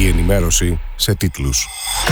Η ενημέρωση σε τίτλους.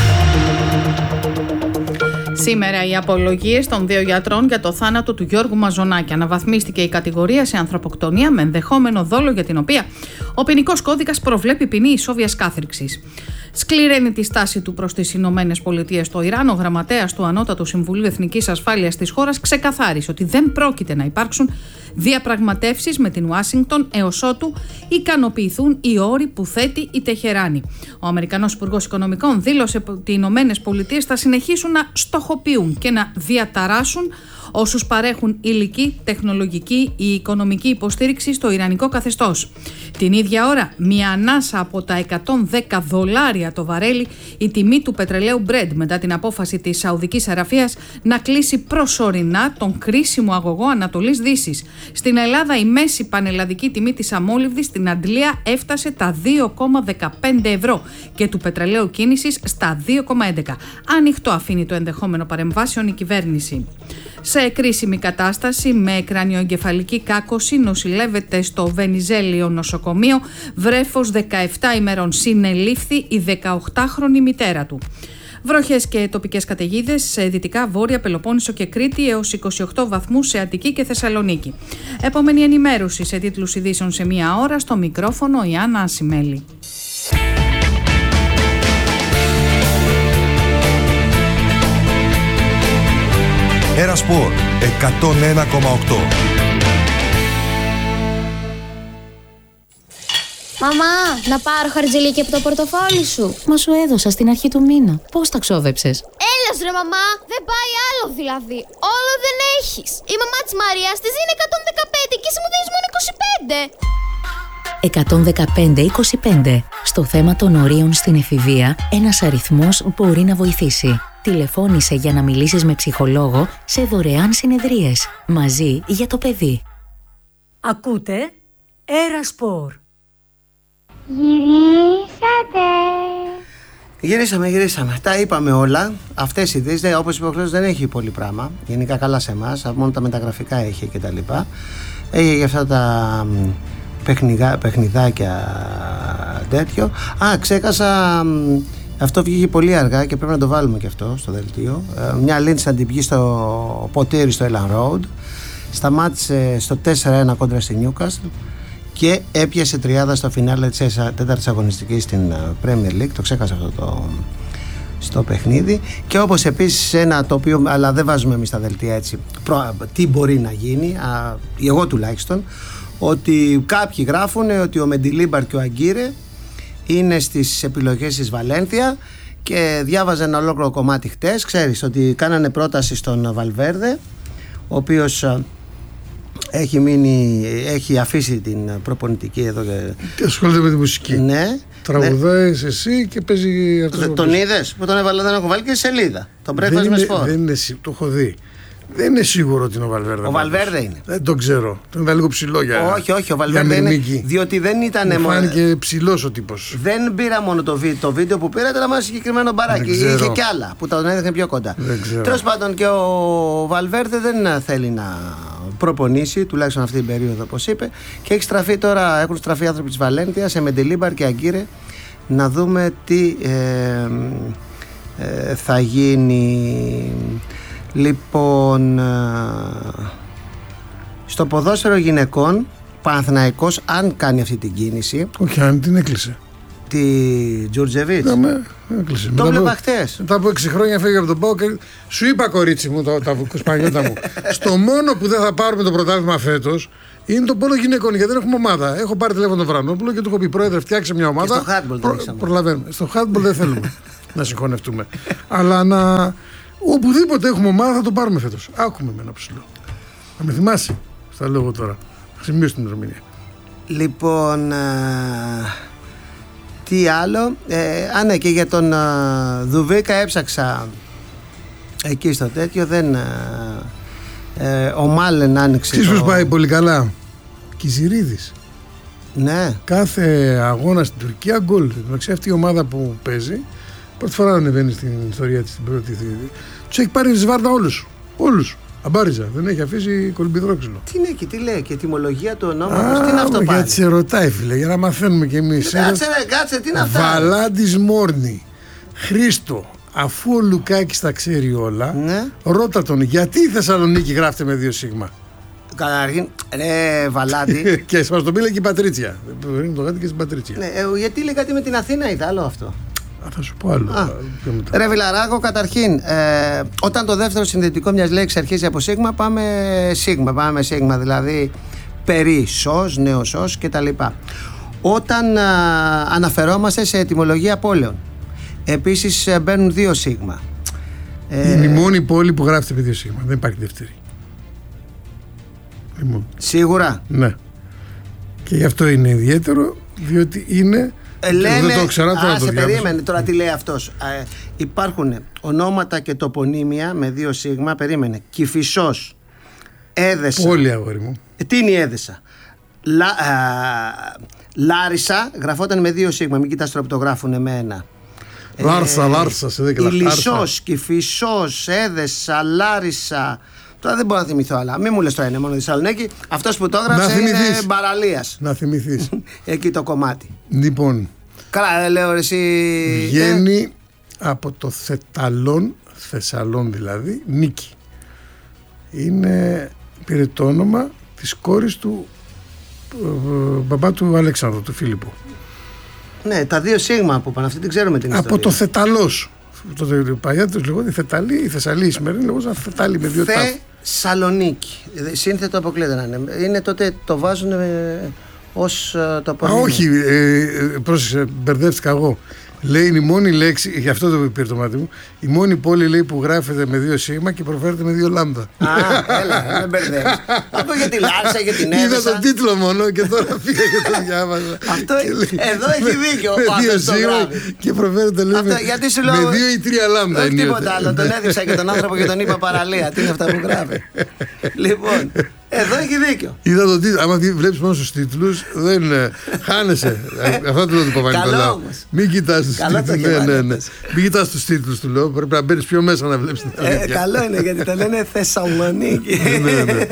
Σήμερα οι απολογίες των 2 γιατρών για το θάνατο του Γιώργου Μαζονάκη. Αναβαθμίστηκε η κατηγορία σε ανθρωποκτονία με ενδεχόμενο δόλο, για την οποία ο ποινικός κώδικας προβλέπει ποινή ισόβιας κάθριξης. Σκληραίνει τη στάση του προς τις Ηνωμένες Πολιτείες στο Ιράν. Ο γραμματέας του Ανώτατου Συμβουλίου Εθνικής Ασφάλειας της χώρας ξεκαθάρισε ότι δεν πρόκειται να υπάρξουν διαπραγματεύσεις με την Ουάσιγκτον έως ότου ικανοποιηθούν οι όροι που θέτει η Τεχεράνη. Ο Αμερικανός Υπουργός Οικονομικών δήλωσε ότι οι Ηνωμένες Πολιτείες θα συνεχίσουν να στοχοποιούν και να διαταράσσουν όσους παρέχουν υλική, τεχνολογική ή οικονομική υποστήριξη στο ιρανικό καθεστώς. Την ίδια ώρα, μια ανάσα από τα $110 το βαρέλι η τιμή του πετρελαίου Brent μετά την απόφαση της Σαουδικής Αραφίας να κλείσει προσωρινά τον κρίσιμο αγωγό Ανατολής Δύσης. Στην Ελλάδα, η μέση πανελλαδική τιμή της αμόλυβδης στην Αντλία έφτασε τα 2,15 ευρώ και του πετρελαίου κίνησης στα 2,11. Ανοιχτό αφήνει το ενδεχόμενο παρεμβάσεων η κυβέρνηση. Σε κρίσιμη κατάσταση με κρανιοεγκεφαλική κάκωση νοσηλεύεται στο Βενιζέλιο νοσοκομείο. Βρέφος 17 ημερών. Συνελήφθη η 18χρονη μητέρα του. Βροχές και τοπικές καταιγίδες σε δυτικά, βόρεια, Πελοπόννησο και Κρήτη έως 28 βαθμούς σε Αττική και Θεσσαλονίκη. Επόμενη ενημέρωση σε τίτλους ειδήσεων σε 1 ώρα. Στο μικρόφωνο η Άννα Ασημέλη. Ένα Σπορ 101,8. Μαμά, να πάρω χαρτζηλίκι από το πορτοφόλι σου. Μα σου έδωσα στην αρχή του μήνα. Πώς τα ξόδεψες? Έλας ρε μαμά, δεν πάει άλλο δηλαδή. Όλο δεν έχεις. Η μαμά της Μαρίας της είναι 115 και εσύ μου δίνεις μόνο 25. 115-25. Στο θέμα των ορίων στην εφηβεία, ένας αριθμός μπορεί να βοηθήσει. Τηλεφώνησε για να μιλήσεις με ψυχολόγο σε δωρεάν συνεδρίες. Μαζί για το παιδί. Ακούτε Ένα Σπορ. Γυρίσαμε. Τα είπαμε όλα. Αυτές οι ειδήσεις, όπως είπε ο Χρήστος, δεν έχει πολύ πράγμα. Γενικά καλά σε εμάς. Μόνο τα μεταγραφικά έχει και τα λοιπά. Έχει για αυτά τα παιχνιδάκια τέτοιο. Ξέχασα. Αυτό βγήκε πολύ αργά και πρέπει να το βάλουμε και αυτό στο δελτίο. Μια Λίντς να την βγει στο ποτήρι στο Elland Road. Σταμάτησε στο 4-1 κόντρα στη Newcastle και έπιασε τριάδα στο φινάλε της 4ης αγωνιστικής στην Premier League. Το ξέχασα αυτό στο παιχνίδι. Και όπως επίσης ένα το οποίο, αλλά δεν βάζουμε εμείς στα δελτία έτσι, τι μπορεί να γίνει, εγώ τουλάχιστον, ότι κάποιοι γράφουν ότι ο Μεντιλίμπαρ και ο Αγκύρε είναι στις επιλογές της Βαλένθια και διάβαζε ένα ολόκληρο κομμάτι χτες. Ξέρεις ότι κάνανε πρόταση στον Βαλβέρδε, ο οποίος έχει αφήσει την προπονητική εδώ και ασχολείται με τη μουσική. Ναι. Τραγουδάει εσύ και παίζει αυτό. Τον είδες που τον έβαλα, δεν έχω βάλει και σελίδα. Τον Breakfast με Sport. Δεν είναι, το έχω δει. Δεν είναι σίγουρο ότι είναι ο Βαλβέρδε. Ο Βαλβέρδε είναι. Δεν το ξέρω. Τον είδα λίγο ψηλό για. Όχι, ο Βαλβέρδε είναι. Διότι δεν ήταν μόνο. Φάνηκε ψηλός ο τύπος. Δεν πήρα μόνο το βίντεο που πήρα, ήταν ένα συγκεκριμένο μπαράκι. Είχε και άλλα που τα τον έδειχνε πιο κοντά. Τέλος πάντων, και ο Βαλβέρδε δεν θέλει να προπονήσει, τουλάχιστον αυτή την περίοδο, όπως είπε. Και έχουν στραφεί άνθρωποι της Βαλένθια σε Μεντιλίμπαρ και Αγκύρε να δούμε τι θα γίνει. Λοιπόν, στο ποδόσφαιρο γυναικών, Παναθηναϊκός, αν κάνει αυτή την κίνηση. Όχι, αν την έκλεισε. Τη Τζουρτζεβίτς. Έκλεισε. Το βλέπα χτες. Μετά από 6 χρόνια φύγει από τον ΠΑΟΚ. Σου είπα, κορίτσι μου, τα κοσπανιώτα μου. Στο μόνο που δεν θα πάρουμε το πρωτάθλημα φέτος είναι το πόλο γυναικών, γιατί δεν έχουμε ομάδα. Έχω πάρει τηλέφωνο τον Βρανόπουλο και του έχω πει: Πρόεδρε, φτιάξε μια ομάδα. Και στο handball προλαβαίνουμε. Στο handball δεν θέλουμε να συγχωνευτούμε. Αλλά οπουδήποτε έχουμε ομάδα θα το πάρουμε φέτος. Άκουμε με ένα ψηλό. Να με θυμάσαι. Στα λέω εγώ τώρα. Σημείωσε την ημερομηνία. Λοιπόν, τι άλλο. Ναι, και για τον Δουβίκα έψαξα εκεί στο τέτοιο. Δεν. Ο Μάλεν άνοιξε. Τι σου πάει πολύ καλά. Κιζηρίδης. Ναι. Κάθε αγώνα στην Τουρκία γκολ. Εντάξει, αυτή η ομάδα που παίζει πρώτη φορά ανεβαίνει στην ιστορία της, στην πρώτη. Τους έχει πάρει σβάρτα όλους. Αμπάριζα, δεν έχει αφήσει κολυμπιδρόξυλο. Τι είναι εκεί, τι λέει, και ετυμολογία του ονόματος, τι είναι αυτό πάλι? Γιατί σε ρωτάει, φίλε, για να μαθαίνουμε κι εμείς. Κάτσε, τι είναι αυτά? Βαλάντης Μόρνη. Χρήστο, αφού ο Λουκάκης τα ξέρει όλα, Ναι. ρώτα τον, γιατί η Θεσσαλονίκη γράφεται με 2 σίγμα. Καταρχήν, Βαλάντη. Και μας το πει και η Πατρίτσια. Είναι το γάτι και στην Πατρίτσια. Ναι, γιατί λέει κάτι με την Αθήνα ή άλλο αυτό? Θα σου πω άλλο. πιο μετά. Ρε Βιλαράκο, καταρχήν, όταν το δεύτερο συνδετικό μιας λέξης αρχίζει από σίγμα, πάμε με σίγμα, δηλαδή περί, σως, νέος κτλ. Όταν αναφερόμαστε σε ετυμολογία πόλεων, επίσης μπαίνουν 2 σίγμα. Είναι η μόνη πόλη που γράφεται με 2 σίγμα. Δεν υπάρχει δεύτερη. Σίγουρα. Ναι. Και γι' αυτό είναι ιδιαίτερο, διότι είναι. Λέμε, δεν το ξέρα, τώρα το περίμενε, τώρα τι λέει αυτός. Υπάρχουν ονόματα και τοπονύμια με 2 σίγμα. Περίμενε. Κηφισός, Έδεσα. Πόλη, αγόρι μου. Τι είναι η Έδεσα? Λάρισα γραφόταν με 2 σίγμα. Μην κοιτάς τώρα που το γράφουνε με 1. Λάρσα, σε δέκα. Ηλισσός, Κηφισός, Έδεσα, Λάρισα. Τώρα δεν μπορώ να θυμηθώ άλλα. Μην μου λες τώρα είναι μόνο Θεσσαλονίκη. Αυτός που το έγραψε είναι Μπαραλίας. Να θυμηθείς. Εκεί το κομμάτι. Λοιπόν. Καλά, λέω εσύ. Βγαίνει από το Θεσσαλόν δηλαδή, Νίκη. Πήρε το όνομα της κόρης του μπαμπά του Αλέξανδρου, του Φίλιππου. Ναι, τα 2 σίγμα που πάνε, αυτή την ξέρουμε την ιστορία. Από το Θεταλός. Παλιά τους λεγόταν Θεταλή, η Θεσσαλή, η σημερινή λεγόταν Θεταλή με 2 τάφ. Θεσσαλονίκη. Σύνθετο αποκλείεται να είναι. Είναι τότε το βάζουν ως το απορρίμιο. Όχι, πρόσεξε, μπερδεύτηκα εγώ. Λέει είναι η μόνη λέξη, γι' αυτό το πήρε το μάτι μου, η μόνη πόλη λέει που γράφεται με 2 σίγμα και προφέρεται με 2 λάμδα. Α, έλα, δεν μπερδεύεις. Αυτό για τη Λάρισα, για την Έδεσα. Είδα τον τίτλο μόνο και τώρα πήγα και το διάβαζα. Αυτό εδώ έχει δίκιο. Με 2 σίγμα και προφέρεται λέει με 2 ή 3 λάμδα. Όχι τίποτα άλλο, τον έδειξα και τον άνθρωπο και τον είπα παραλία. Τι είναι αυτά που γράφει. Λοιπόν, εδώ έχει δίκιο. Είδα τον τίτλο. Άμα βλέπεις μόνο στους τίτλους, δεν χάνεσαι. Αυτό το λέω του Παπα-Νικολάου. Μην κοιτάς τους τίτλους. Ναι. Μην κοιτάς τους τίτλους του λέω. Πρέπει να μπαίνεις πιο μέσα να βλέπεις την αλήθεια. Καλό είναι γιατί το λένε Θεσσαλονίκη. Ναι.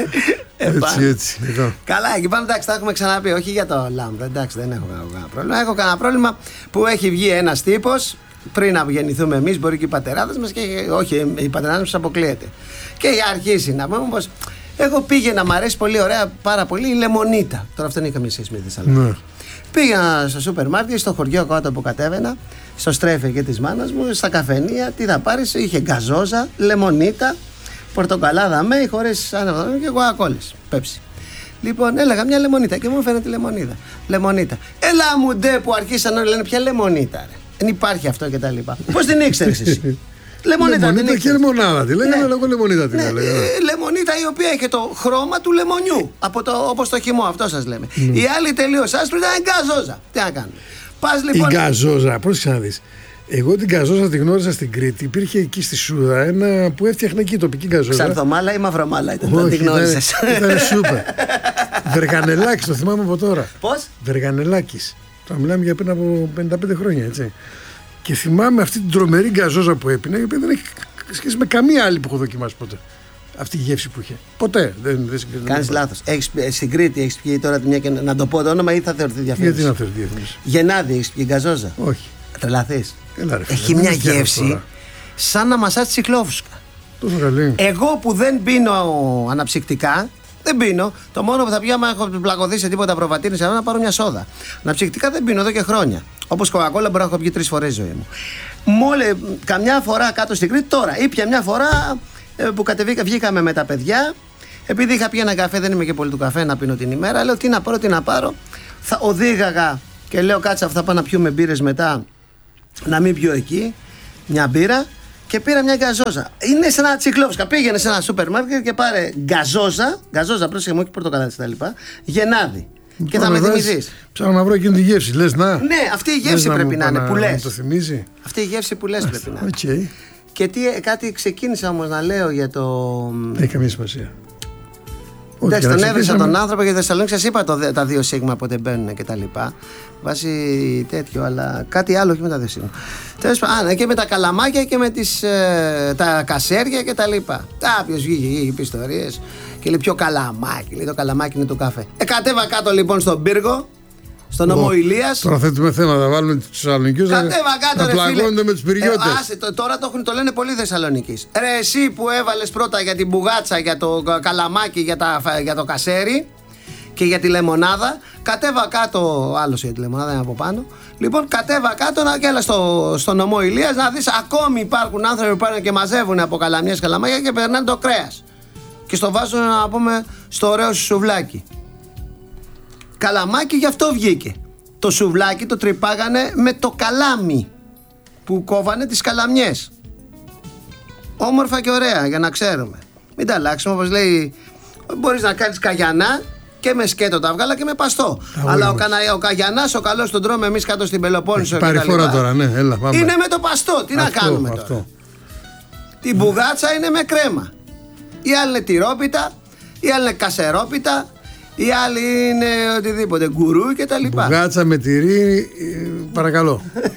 Έτσι. Καλά, εκεί πάνω εντάξει, τα έχουμε ξαναπεί. Όχι για το λάμδα. Εντάξει, δεν έχω κανένα πρόβλημα. Έχω κανένα πρόβλημα που έχει βγει ένας τύπος πριν να γεννηθούμε εμείς, μπορεί και οι πατεράδες μας, και όχι, οι πατεράδες μας αποκλείεται. Και για αρχίσει να πούμε πως εγώ πήγαινα, μου αρέσει πολύ ωραία, πάρα πολύ η λεμονίτα. Τώρα αυτό δεν είχε καμία σχέση με τη Θεσσαλονίκη. Ναι. Πήγαινα στο σούπερ μάρκετ, στο χωριό κάτω που κατέβαινα, στο στρέφε και της μάνας μου, στα καφενεία, τι θα πάρεις, είχε γκαζόζα, λεμονίτα, πορτοκαλάδα με, χωρίς άνευδο και κοκακόλες, πέψη. Λοιπόν, έλεγα μια λεμονίτα και μου έφερε τη λεμονίτα. Έλα μου ντε που αρχίσαν να λένε πια λεμονίτα, ρε. Δεν υπάρχει αυτό και τα λοιπά. Πώς την ήξερες εσύ? Λεμονίτα και λεμονάδα τη λέγανε, εγώ λεμονίτα την έλεγα. Λεμονίτα η οποία είχε το χρώμα του λεμονιού, όπως το χυμό, αυτό σας λέμε. Η άλλη τελείως άσπρη ήταν γκαζόζα. Τι να κάνουμε. Πας λοιπόν. Η γκαζόζα, πρόσεξε να δεις. Εγώ την γκαζόζα τη γνώρισα στην Κρήτη. Υπήρχε εκεί στη Σούδα ένα που έφτιαχνε εκεί τοπική γκαζόζα. Ξανθομάλα ή μαυρομάλα ήταν, τη γνώρισες? Ήταν σούπερ. Βεργανελάκης, το θυμάμαι από τώρα. Πώς? Βεργανελάκης. Τώρα μιλάμε για πριν από 55 χρόνια, έτσι. Και θυμάμαι αυτή την τρομερή γκαζόζα που έπινε, η οποία δεν έχει σχέση με καμία άλλη που έχω δοκιμάσει ποτέ. Αυτή η γεύση που είχε. Ποτέ. Κάνεις λάθος. Στην Κρήτη έχεις πιει τώρα μια και να το πω το όνομα ή θα θεωρηθεί διαφήμιση? Γιατί να θεωρηθεί διαφήμιση? Γενάδη, έχεις πιει γκαζόζα? Όχι. Τρελαθείς. Έχει μια γεύση σαν να μασάς τσικλόφουσκα. Τόσο καλή. Εγώ που δεν πίνω αναψυκτικά, δεν πίνω. Το μόνο που θα πιω, άμα έχω πλακωθεί σε τίποτα προβατήρι, είναι να πάρω μια σόδα. Αναψυκτικά δεν πίνω εδώ και χρόνια. Όπως κοκακόλα μπορώ να έχω πιει 3 φορές ζωή μου. Καμιά φορά κάτω στην Κρήτη, τώρα ήπια μια φορά που βγήκαμε με τα παιδιά. Επειδή είχα πει ένα καφέ, δεν είμαι και πολύ του καφέ να πίνω την ημέρα. Λέω τι να πάρω. Θα οδήγαγα και λέω κάτσα, θα πάω να πιούμε μπύρες μετά. Να μην πιω εκεί. Μια μπύρα. Και πήρα μια γκαζόζα. Είναι σε ένα τσικλόφουσκα. Πήγαινε σε ένα σούπερ μάρκετ και πάρε γκαζόζα, πρόσεχε μου, όχι πορτοκαλάδες τα λοιπά. Γενάδι. Και θα με θυμηθείς. Ψάχνω να βρω εκείνη τη γεύση. Λες να. Ναι, αυτή η γεύση πρέπει να είναι που λες. Το θυμίζει. Αυτή η γεύση που λες πρέπει να είναι. Okay. Και κάτι ξεκίνησα όμως να λέω για το. Δεν έχει καμία σημασία. Εντάξει, τον έβρισα τον άνθρωπο για τη Θεσσαλονίκη. Σας είπα τα 2 σίγμα πότε μπαίνουν και τα λοιπά. Βάσει τέτοιο, αλλά κάτι άλλο και με τα 2 σίγμα. Τέλος πάντων, και με τα καλαμάκια και με τα κασέρια και τα λοιπά. Κάποιος βγήκε, είπε ιστορίες και λέει πιο καλαμάκι. Λέει το καλαμάκι είναι το καφέ. Κατέβα κάτω λοιπόν στον πύργο. Στον νομό Ηλίας. Τώρα θέτουμε θέματα, βάλουμε τους Θεσσαλονικούς να πλαγώνονται με τους πυριώτες. Τώρα το λένε πολύ Θεσσαλονικείς. Ρε εσύ που έβαλες πρώτα για την μπουγάτσα, για το καλαμάκι, για το κασέρι και για τη λεμονάδα, κατέβα κάτω, άλλος για τη λεμονάδα είναι από πάνω. Λοιπόν, κατέβα κάτω και έλα στο νομό Ηλίας να δεις ακόμη υπάρχουν άνθρωποι που πάνε και μαζεύουν από καλαμιές καλαμάκια και περνάνε το κρέας. Και στο βάζουν να πούμε στο ωραίο σου σουβλάκι. Καλαμάκι γι' αυτό βγήκε. Το σουβλάκι το τρυπάγανε με το καλάμι που κόβανε τις καλαμιές. Όμορφα και ωραία για να ξέρουμε. Μην τα αλλάξουμε, όπως λέει, μπορείς να κάνεις καγιανά και με σκέτο τα βγάλα και με παστό. Αλλά ο καγιανάς ο καλός τον τρώμε εμείς κάτω στην Πελοπόννησο. Πάρει φορά τώρα, ναι, έλα, πάμε. Είναι με το παστό, τι να κάνουμε τώρα. Η μπουγάτσα είναι με κρέμα. Η άλλη είναι τυρόπιτα, η άλλη είναι κασερόπιτα. Οι άλλοι είναι οτιδήποτε, γκουρού και τα λοιπά. Μπουγάτσα με τυρί, παρακαλώ.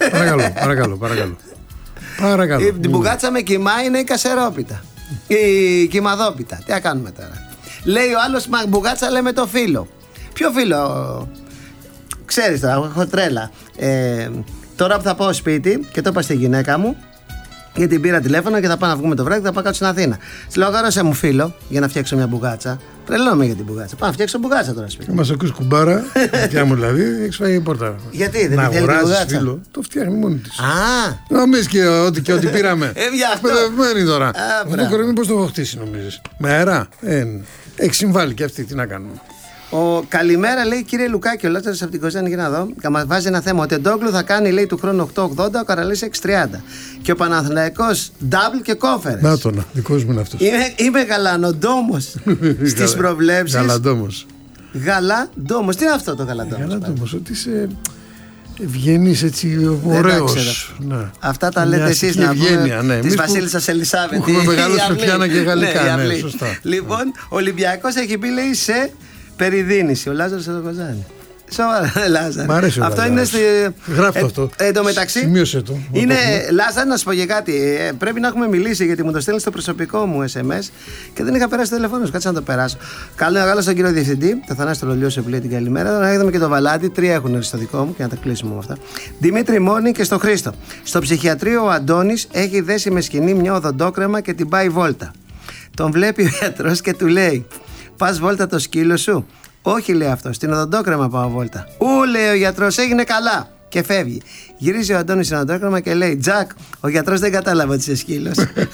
Την μπουγάτσα με κιμά είναι η κασερόπιτα. Η κιμαδόπιτα. Τι να κάνουμε τώρα. Λέει ο άλλος, μα μπουγάτσα λέμε το φίλο. Ποιο φίλο? Ξέρεις τώρα, έχω τρέλα. Τώρα που θα πάω σπίτι και το είπα στη γυναίκα μου, γιατί την πήρα τηλέφωνο και θα πάω να βγούμε το βράδυ και θα πάω κάτω στην Αθήνα. Τη λέω: Αγόρασα μου φίλο για να φτιάξω μια μπουγάτσα. Τρελώνομαι για την μπουγάτσα. Πάω να φτιάξω μπουγάτσα τώρα σπίτι. Μα ακούς κουμπάρα, πια μου δηλαδή, έχεις φάει πόρτα. Γιατί δεν θέλει μπουγάτσα? Φίλο, το φτιάχνει μόνη της. Νομίζεις και ό,τι πήραμε. Εκπαιδευμένη τώρα. Αυτό το κορμί πώς το έχω χτίσει, νομίζεις? Με αερά. Έχει συμβάλει και αυτή, τι να κάνουμε. Καλημέρα, λέει, κύριε Λουκάκη, ο Λάζαρος από την Κοζάνη, για να δω. Μας βάζει ένα θέμα. Ο Τεντόγλου θα κάνει, λέει, του χρόνου 8,80, ο Καραλής 6,30. Και ο Παναθηναϊκός double και κόφερες. Να τον, δικός μου είναι αυτός. Είμαι γαλανοντόμος στις προβλέψεις. Γαλαντόμος. Γαλαντόμος. Τι είναι αυτό το γαλαντόμος? Γαλαντόμος, ότι είσαι ευγενής, έτσι, ωραίος. Ναι. Αυτά τα λέτε εσείς, να πούμε, της Βασίλισσας Ελισάβετ. Έχουμε μεγάλο πιάνα και γαλλικά, ναι, σωστά. Λοιπόν, ο Ολυμπιακός έχει πει, λέει, σε περιδίνηση. Ο Λάζαρος από το Κοζάνη. Σοβαρά, Λάζαρ. Μ' αρέσει. Αυτό είναι στη. Γράφτε αυτό. Εν τω μεταξύ. Σημείωσε το. Είναι, Λάζαρ, να σου πω και κάτι. Πρέπει να έχουμε μιλήσει, γιατί μου το στέλνει στο προσωπικό μου SMS και δεν είχα περάσει το τηλέφωνο σου. Κάτσε να το περάσω. Καλό στον κύριο Διευθυντή, το Θανάση το Λολιό, που λέει την καλημέρα. Να είδαμε και το Βαλάντι. 3 έχουν στο δικό μου και να τα κλείσουμε με αυτά. Δημήτρη Μόνη και στο Χρήστο. Στο ψυχιατρίο ο Αντώνης έχει δέσει με σκηνή μια οδοντόκρεμα και την πάει βόλτα. Τον βλέπει ο γιατρός και του λέει: Πας βόλτα το σκύλο σου? Όχι, λέει αυτό, στην οδοντόκρεμα πάω βόλτα. Λέει ο γιατρός, έγινε καλά. Και φεύγει. Γυρίζει ο Αντώνης στην οδοντόκρεμα και λέει: Τζακ, ο γιατρός δεν κατάλαβε ότι είσαι σκύλος.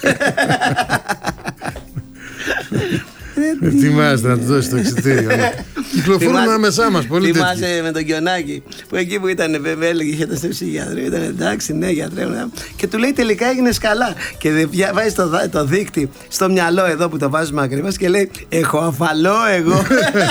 Ετοιμάστε να του δώσει το εξιτήριο. Κυκλοφορούν άμεσά μας πολύ τέτοιοι. Θυμάσαι με τον Κιονάκη που εκεί που ήταν, έλεγε, είχε το στο ψυχιατρίο, ήταν εντάξει, ναι, γιατρέ. Και του λέει τελικά έγινες καλά. Και βάζει το δείκτη στο μυαλό εδώ που το βάζουμε ακριβώς και λέει: Έχω αφαλό εγώ.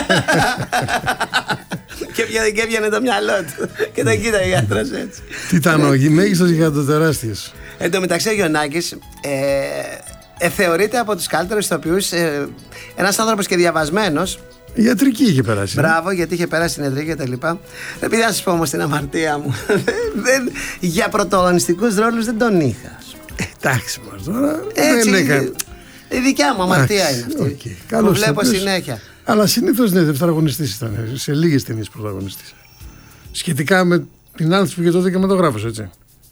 Και έβγαινε το μυαλό του. Και τον κοίταγε ο γιατρός έτσι. Τι ήταν ο μέγιστος γιγαντοτεράστιος. Εν τω μεταξύ ο Γιοννάκης θεωρείται από τους καλύτερους ηθοποιούς, ένας άνθρωπος και διαβασμένος. Ιατρική είχε περάσει. Μπράβο, γιατί είχε περάσει την ιατρική και τα λοιπά. Επειδή να σας πω όμως την αμαρτία μου, για πρωταγωνιστικούς ρόλους δεν τον είχα. Εντάξει μας τώρα. Η δικιά μου αμαρτία είναι αυτή. Που βλέπω συνέχεια. Αλλά συνήθως ναι, δευτεραγωνιστής ήταν. Σε λίγες ταινίες πρωταγωνιστής. Σχετικά με την άνθηση που είχε τότε και μετογράφος, έτσι.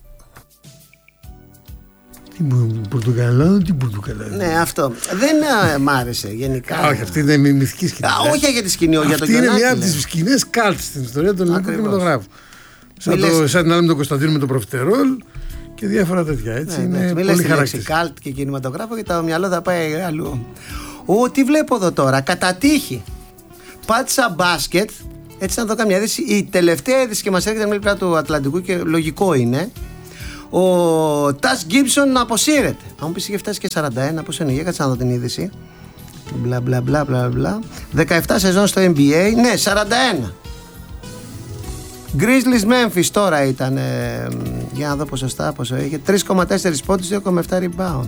Την Πορτοκαλά. Ναι, αυτό. Δεν μ' άρεσε γενικά. Όχι, αυτή είναι η μυθική σκηνή. Όχι για τη σκηνή, για τον Αυτή είναι μια από τις σκηνές καλτ στην ιστορία του ελληνικού κινηματογράφου. Σαν την άλλη με τον Κωνσταντίνο με το προφιτερόλ και διάφορα τέτοια. Έτσι είναι πολύ χαρακτηριστικά. Καλτ και κινηματογράφο και το μυαλό θα πάει αλλού. Τι βλέπω εδώ τώρα, κατά τύχη. Πάτησα μπάσκετ, έτσι να δω καμιά είδηση. Η τελευταία είδηση και μας έρχεται με πλευρά του Ατλαντικού και λογικό είναι. Ο Τας Γκίμπσον αποσύρεται. Αν μου πεις είχε φτάσει και 41, πώς είναι, για κάτσε να δω την είδηση. Μπλα μπλα μπλα μπλα μπλα. 17 σεζόν στο NBA, ναι, 41. Grizzlies Memphis τώρα ήταν, για να δω ποσοστά πόσο είχε, 3,4 πόντους, 2,7 rebound.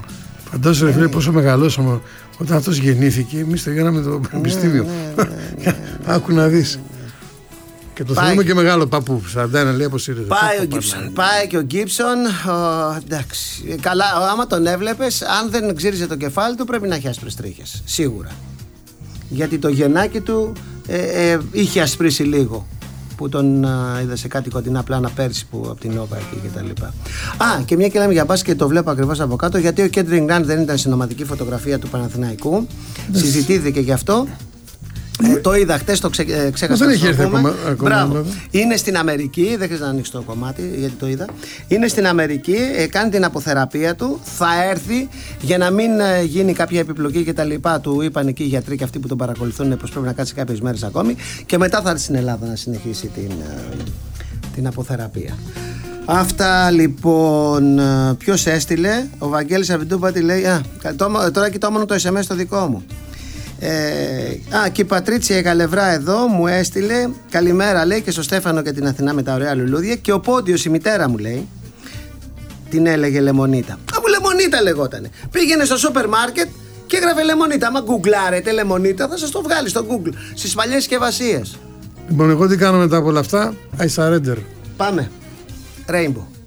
Φαντάζομαι, ρε φίλε, πόσο μεγαλώσαμε όταν αυτός γεννήθηκε. Εμείς τελειώναμε το πανεπιστήμιο. Άκου να δεις. Και το θεωρούμε και μεγάλο παππού. 41 λέει αποσύρεται. Πάει και ο Γκίψον. Εντάξει. Καλά, άμα τον έβλεπες, αν δεν ξύριζε το κεφάλι του, πρέπει να έχει άσπρες τρίχες. Σίγουρα. Γιατί το γεννάκι του είχε ασπρίσει λίγο. Που τον είδα σε κάτι κοντινά πλάνα πέρσι που από την Όπα εκεί κτλ. Και μια και λέμε για μπάσκετ και το βλέπω ακριβώς από κάτω, γιατί ο Κέντρινγκ Ναν δεν ήταν στην ομαδική φωτογραφία του Παναθηναϊκού. Συζητήθηκε γι' αυτό. Το είδα χτες, το ξέχασα. Δεν έχει έρθει ακόμα. Μπράβο. Είναι στην Αμερική, δεν χρειάζεται να ανοίξει το κομμάτι γιατί το είδα. Είναι στην Αμερική, κάνει την αποθεραπεία του. Θα έρθει για να μην γίνει κάποια επιπλοκή κτλ. Του είπαν εκεί οι γιατροί και αυτοί που τον παρακολουθούν πως πρέπει να κάτσει κάποιες μέρες ακόμη. Και μετά θα έρθει στην Ελλάδα να συνεχίσει την αποθεραπεία. Αυτά λοιπόν. Ποιος έστειλε? Ο Βαγγέλης Αβιντούπατη λέει. Τώρα κοιτάω μόνο το SMS το δικό μου. Και η Πατρίτσια η Καλευρά εδώ μου έστειλε καλημέρα, λέει, και στο Στέφανο και την Αθηνά με τα ωραία λουλούδια. Και ο Πόντιος, η μητέρα μου, λέει, την έλεγε Λεμονίτα. Αφού Λεμονίτα λεγότανε. Πήγαινε στο σούπερ μάρκετ και έγραφε Λεμονίτα. Άμα γκουγκλάρετε Λεμονίτα, θα σας το βγάλει στο Google στις παλιές συσκευασίες. Λοιπόν, εγώ τι κάνω μετά από όλα αυτά? I surrender. Πάμε. Rainbow.